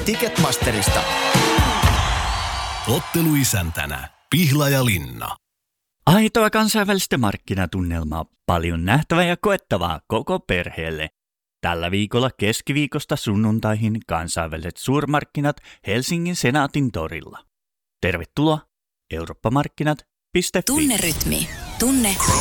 Ticketmasterista. Otteluisäntänä Pihlajalinna. Aitoa kansainvälistä markkinatunnelmaa, paljon nähtävää ja koettavaa koko perheelle. Tällä viikolla keskiviikosta sunnuntaihin kansainväliset suurmarkkinat Helsingin Senaatin torilla. Tervetuloa eurooppamarkkinat.fi. Tunnerytmi. Tunne